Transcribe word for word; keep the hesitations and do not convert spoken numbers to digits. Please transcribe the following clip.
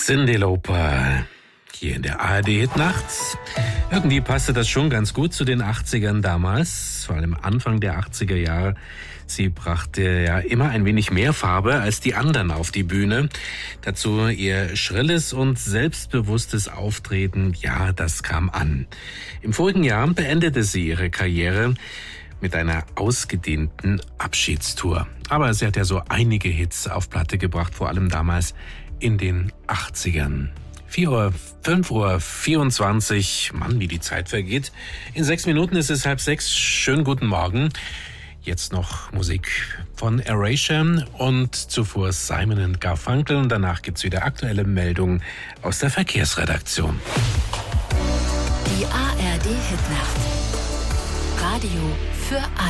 Cyndi Lauper hier in der A R D-Hitnacht. Irgendwie passte das schon ganz gut zu den achtzigern damals, vor allem Anfang der achtziger Jahre. Sie brachte ja immer ein wenig mehr Farbe als die anderen auf die Bühne. Dazu ihr schrilles und selbstbewusstes Auftreten, ja, das kam an. Im vorigen Jahr beendete sie ihre Karriere mit einer ausgedehnten Abschiedstour. Aber sie hat ja so einige Hits auf Platte gebracht, vor allem damals in den achtzigern. vier Uhr, fünf Uhr vierundzwanzig, Mann, wie die Zeit vergeht. In sechs Minuten ist es halb sechs. Schönen guten Morgen. Jetzt noch Musik von Erasure und zuvor Simon and Garfunkel. Und danach gibt's wieder aktuelle Meldungen aus der Verkehrsredaktion. Die A R D-Hitnacht. Radio für alle.